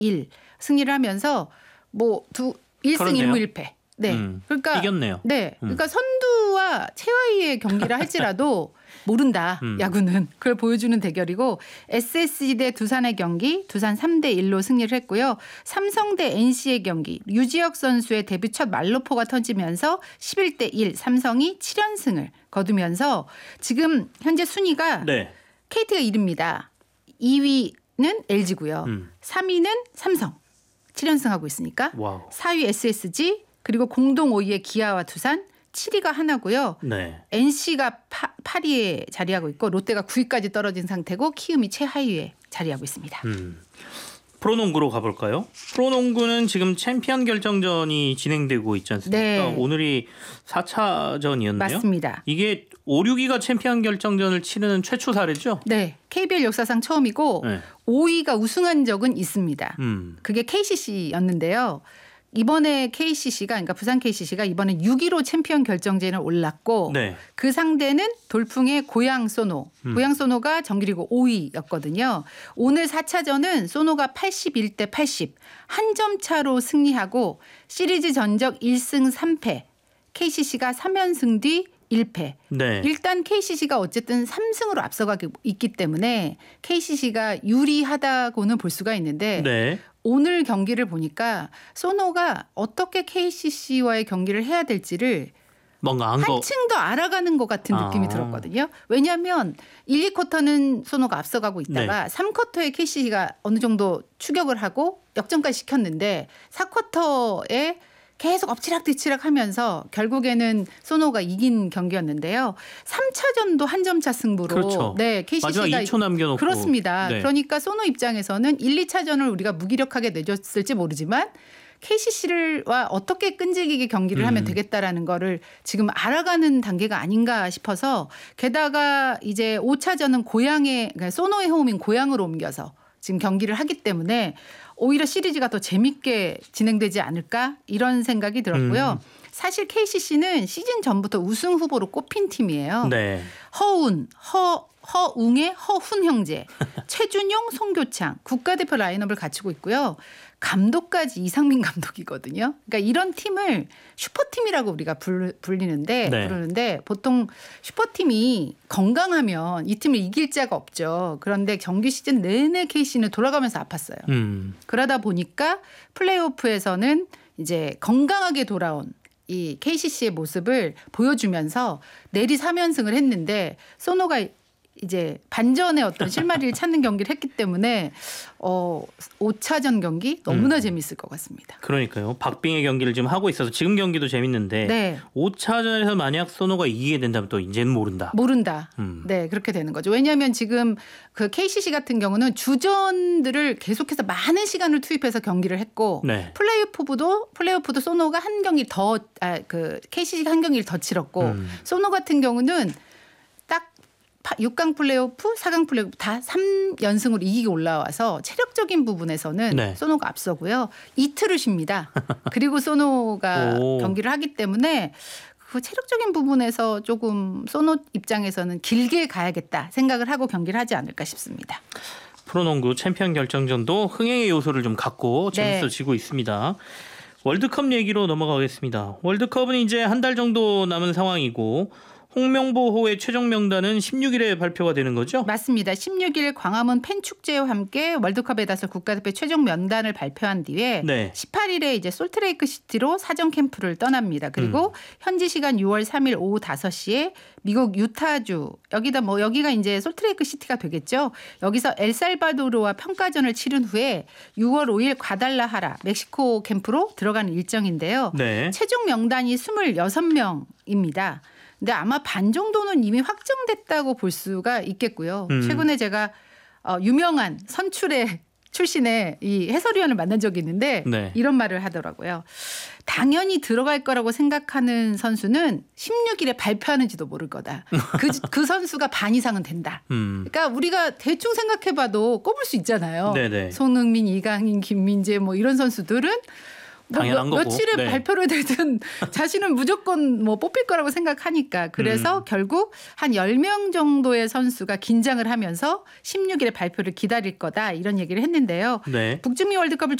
1 승리를 하면서 뭐 1승 그렇네요. 1무 1패. 네. 그러니까 이겼네요. 네. 그러니까 선두와 최하위의 경기를 할지라도 모른다. 야구는. 그걸 보여주는 대결이고 SSG 대 두산의 경기 두산 3대 1로 승리를 했고요. 삼성 대 NC의 경기 유지혁 선수의 데뷔 첫 말로포가 터지면서 11대 1 삼성이 7연승을 거두면서 지금 현재 순위가 네. KT가 1위입니다. 2위는 LG고요. 3위는 삼성 7연승하고 있으니까. 와우. 4위 SSG 그리고 공동 5위의 기아와 두산 7위가 하나고요. 네. NC가 8위에 자리하고 있고 롯데가 9위까지 떨어진 상태고 키움이 최하위에 자리하고 있습니다. 프로농구로 가볼까요? 프로농구는 지금 챔피언 결정전이 진행되고 있지 않습니까? 네. 오늘이 4차전이었나요? 맞습니다. 이게 5, 6위가 챔피언 결정전을 치르는 최초 사례죠? 네. KBL 역사상 처음이고 네. 5위가 우승한 적은 있습니다. 그게 KCC였는데요. 이번에 KCC가 그러니까 부산 KCC가 이번에 6위로 챔피언 결정전에 올랐고 네. 그 상대는 돌풍의 고양 소노. 고양 소노가 정규리그 5위였거든요. 오늘 4차전은 소노가 81대 80 한 점 차로 승리하고 시리즈 전적 1승 3패. KCC가 3연승 뒤 1패. 네. 일단 KCC가 어쨌든 3승으로 앞서가고 있기 때문에 KCC가 유리하다고는 볼 수가 있는데 네. 오늘 경기를 보니까 소노가 어떻게 KCC와의 경기를 해야 될지를 뭔가 한층 더 알아가는 것 같은 느낌이 들었거든요. 왜냐하면 1, 2쿼터는 소노가 앞서가고 있다가 3쿼터에 KCC가 어느 정도 추격을 하고 역전까지 시켰는데 4쿼터에 계속 엎치락뒤치락 하면서 결국에는 소노가 이긴 경기였는데요. 3차전도 한 점 차 승부로 그렇죠. 네, KCC가 마지막 2초 남겨놓고. 그렇습니다. 네. 그러니까 소노 입장에서는 1, 2차전을 우리가 무기력하게 내줬을지 모르지만 KCC와 어떻게 끈질기게 경기를 하면 되겠다라는 거를 지금 알아가는 단계가 아닌가 싶어서 게다가 이제 5차전은 고향에 그러니까 소노의 홈인 고향으로 옮겨서 지금 경기를 하기 때문에 오히려 시리즈가 더 재밌게 진행되지 않을까 이런 생각이 들었고요. 사실 KCC는 시즌 전부터 우승 후보로 꼽힌 팀이에요. 네. 허웅의 허훈 형제, 최준용, 송교창 국가대표 라인업을 갖추고 있고요. 감독까지 이상민 감독이거든요. 그러니까 이런 팀을 슈퍼팀이라고 우리가 부르는데 보통 슈퍼팀이 건강하면 이 팀을 이길 자가 없죠. 그런데 정규 시즌 내내 KC는 돌아가면서 아팠어요. 그러다 보니까 플레이오프에서는 이제 건강하게 돌아온 이 KCC의 모습을 보여주면서 내리 3연승을 했는데 소노가 이제 반전의 어떤 실마리를 찾는 경기를 했기 때문에 5차전 경기 너무나 재밌을 것 같습니다. 그러니까요. 박빙의 경기를 지금 하고 있어서 지금 경기도 재밌는데 네. 5차전에서 만약 소노가 이기게 된다면 또 이제는 모른다. 네, 그렇게 되는 거죠. 왜냐하면 지금 그 KCC 같은 경우는 주전들을 계속해서 많은 시간을 투입해서 경기를 했고 네. 플레이오프도 소노가 한 경기 KCC가 한 경기를 더 치렀고 소노 같은 경우는 6강 플레이오프, 4강 플레이오프 다 3연승으로 이기고 올라와서 체력적인 부분에서는 네. 소노가 앞서고요. 이틀을 쉽니다. 그리고 소노가 경기를 하기 때문에 그 체력적인 부분에서 조금 소노 입장에서는 길게 가야겠다 생각을 하고 경기를 하지 않을까 싶습니다. 프로농구 챔피언 결정전도 흥행의 요소를 좀 갖고 재밌어지고 있습니다. 월드컵 얘기로 넘어가겠습니다. 월드컵은 이제 한 달 정도 남은 상황이고 홍명보호의 최종 명단은 16일에 발표가 되는 거죠? 맞습니다. 16일 광화문 팬축제와 함께 월드컵에 나설 국가대표 최종 명단을 발표한 뒤에 18일에 이제 솔트레이크 시티로 사전 캠프를 떠납니다. 그리고 현지 시간 6월 3일 오후 5시에 미국 유타주 여기가 이제 솔트레이크 시티가 되겠죠. 여기서 엘살바도르와 평가전을 치른 후에 6월 5일 과달라하라 멕시코 캠프로 들어가는 일정인데요. 최종 명단이 26명입니다. 근데 아마 반 정도는 이미 확정됐다고 볼 수가 있겠고요. 최근에 제가 유명한 선출의 출신의 이 해설위원을 만난 적이 있는데 이런 말을 하더라고요. 당연히 들어갈 거라고 생각하는 선수는 16일에 발표하는지도 모를 거다. 그 선수가 반 이상은 된다. 그러니까 우리가 대충 생각해봐도 꼽을 수 있잖아요. 손흥민, 이강인, 김민재 뭐 이런 선수들은 당연한 거고. 며칠에 네. 발표를 되든 자신은 무조건 뭐 뽑힐 거라고 생각하니까. 그래서 결국 한 10명 정도의 선수가 긴장을 하면서 16일에 발표를 기다릴 거다 이런 얘기를 했는데요. 네. 북중미 월드컵을